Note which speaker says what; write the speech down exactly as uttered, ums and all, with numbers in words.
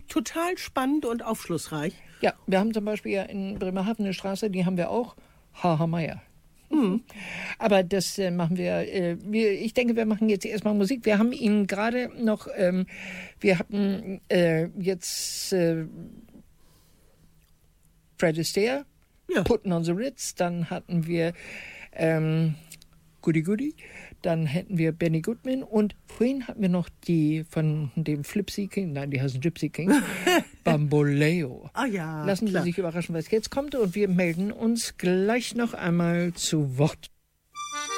Speaker 1: total spannend und aufschlussreich.
Speaker 2: Ja, wir haben zum Beispiel ja in Bremerhaven eine Straße, die haben wir auch, H H. Meier. Mhm. Aber das äh, machen wir, äh, wir, ich denke, wir machen jetzt erstmal Musik. Wir haben ihn gerade noch, ähm, wir hatten äh, jetzt äh, Fred Astaire, ja. Puttin' on the Ritz, dann hatten wir ähm, Goody Goody, dann hätten wir Benny Goodman und vorhin hatten wir noch die von dem Flipsy King, nein, die heißen Gypsy Kings, Bamboleo.
Speaker 1: Ah ja,
Speaker 2: Lassen Sie
Speaker 1: klar.
Speaker 2: sich überraschen, was jetzt kommt und wir melden uns gleich noch einmal zu Wort.